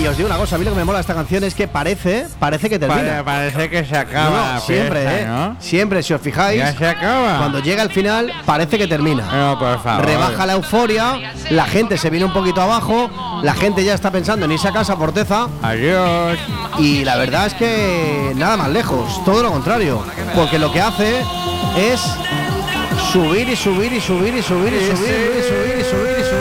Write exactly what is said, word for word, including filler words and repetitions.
Y os digo una cosa, a mí lo que me mola de esta canción es que parece, parece que termina. Parece, parece que se acaba. No, no, la siempre, fiesta, ¿eh? ¿no? Siempre, si os fijáis, Ya se acaba. cuando llega al final, parece que termina. No, por favor. Rebaja la euforia, la gente se viene un poquito abajo, la gente ya está pensando en irse a casa por Teza. Adiós. Y la verdad es que nada más lejos, todo lo contrario, porque lo que hace es subir y subir y subir y subir y subir y subir y subir y subir.